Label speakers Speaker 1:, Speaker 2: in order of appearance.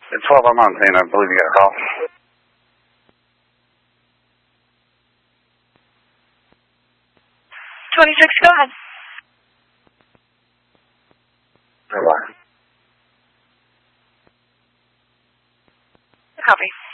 Speaker 1: It's 12 on Montaigne, I believe you got a call.
Speaker 2: Go ahead.
Speaker 1: Bye-bye.
Speaker 2: Copy.